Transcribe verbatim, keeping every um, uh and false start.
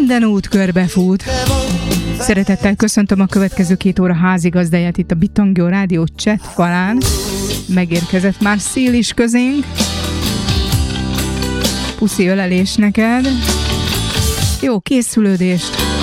Minden út körbefut. Szeretettel köszöntöm a következő két óra házigazdáját itt a Bitangjó Rádió chat falán. Megérkezett már Szél is közénk. Puszi ölelés neked. Jó készülődést.